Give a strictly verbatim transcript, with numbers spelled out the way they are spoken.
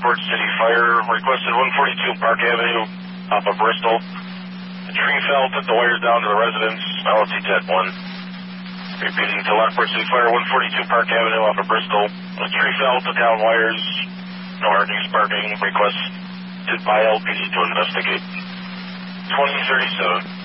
Lockport City Fire requested one forty-two Park Avenue off of Bristol. A tree fell, took the wires down to the residence. L T Tet one. Repeating to Lockport City Fire, one forty-two Park Avenue off of Bristol. A tree fell, took down wires. No hardening, sparking. Requested by L P D to investigate. twenty thirty-seven.